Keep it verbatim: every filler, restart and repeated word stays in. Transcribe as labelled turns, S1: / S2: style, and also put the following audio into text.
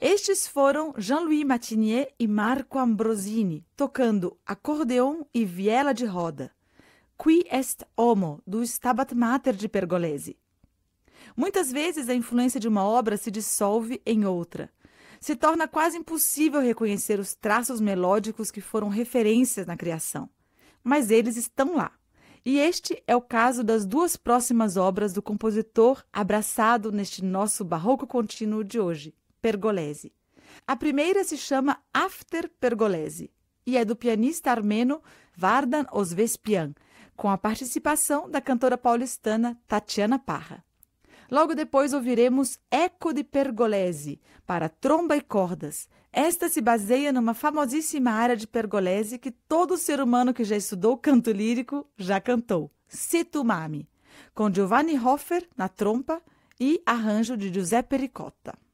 S1: Estes foram Jean-Louis Martinier e Marco Ambrosini, tocando acordeon e viela de roda. Qui est homo, do Stabat Mater de Pergolesi. Muitas vezes a influência de uma obra se dissolve em outra. Se torna quase impossível reconhecer os traços melódicos que foram referências na criação. Mas eles estão lá. E este é o caso das duas próximas obras do compositor abraçado neste nosso barroco contínuo de hoje, Pergolesi. A primeira se chama After Pergolesi e é do pianista armeno Vardan Osvespian, com a participação da cantora paulistana Tatiana Parra. Logo depois ouviremos Eco de Pergolesi, para tromba e cordas. Esta se baseia numa famosíssima área de Pergolesi que todo ser humano que já estudou canto lírico já cantou, Se tu m'ami, com Giovanni Hofer na trompa e arranjo de Giuseppe Ricotta.